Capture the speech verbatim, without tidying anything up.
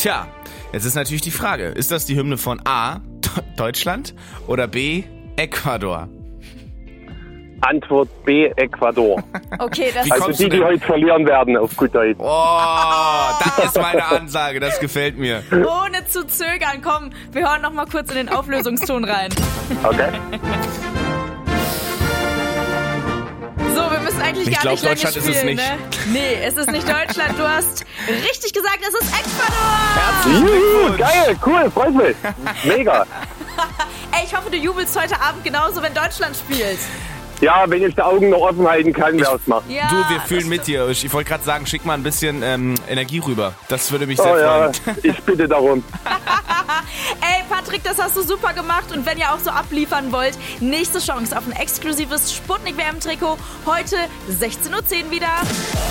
Tja, jetzt ist natürlich die Frage, ist das die Hymne von A, Deutschland oder B, Ecuador? Antwort B, Ecuador. Okay, das Also die, die heute verlieren werden, auf gut Deutsch. Oh, das ist meine Ansage, das gefällt mir. ohne zu zögern. Komm, wir hören noch mal kurz in den Auflösungston rein. Okay. So, wir müssen eigentlich Ich gar glaub, nicht lange Deutschland ist es spielen, nicht. ne? Nee, es ist nicht Deutschland. Du hast richtig gesagt, es ist Ecuador. Herzlichen Juhu, Glückwunsch. geil, cool, freut mich. Mega. Ey, ich hoffe, du jubelst heute Abend genauso, wenn Deutschland spielt. Ja, wenn ich die Augen noch offen halten kann, wäre es mal. Ja, Du, wir das fühlen mit stimmt. dir. Ich, ich wollte gerade sagen, schick mal ein bisschen ähm, Energie rüber. Das würde mich sehr Oh ja, freuen. ich bitte darum. Ey, Patrick, das hast du super gemacht. Und wenn ihr auch so abliefern wollt, nächste Chance auf ein exklusives Sputnik-W M-Trikot. Heute sechzehn Uhr zehn wieder.